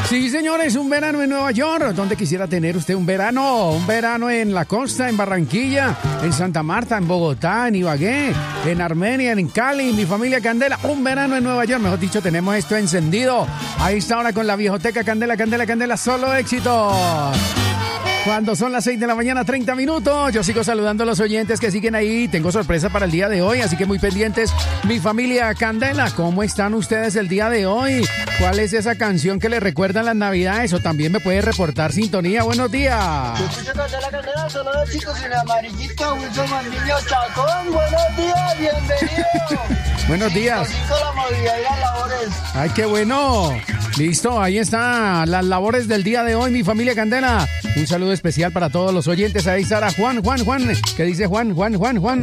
Sí, señores, un verano en Nueva York. ¿Dónde quisiera tener usted un verano? Un verano en la costa, en Barranquilla, en Santa Marta, en Bogotá, en Ibagué, en Armenia, en Cali, mi familia Candela. Un verano en Nueva York. Mejor dicho, tenemos esto encendido. Ahí está ahora con la viejoteca Candela, Candela, Candela. Solo éxito. Cuando son las 6 de la mañana, 30 minutos. Yo sigo saludando a los oyentes que siguen ahí. Tengo sorpresa para el día de hoy, así que muy pendientes. Mi familia Candela, ¿cómo están ustedes el día de hoy? ¿Cuál es esa canción que les recuerda las Navidades? O también me puede reportar sintonía. Buenos días. Yo escucho Candela, Candela, solo de chicos en amarillito, Wilson Mandiño, Chacón. Buenos días, bienvenido. Buenos días. 5 la movilidad y las labores. Ay, qué bueno. Listo, ahí está las labores del día de hoy, mi familia Candela. Un saludo especial para todos los oyentes. Ahí estará Juan. ¿Qué dice Juan?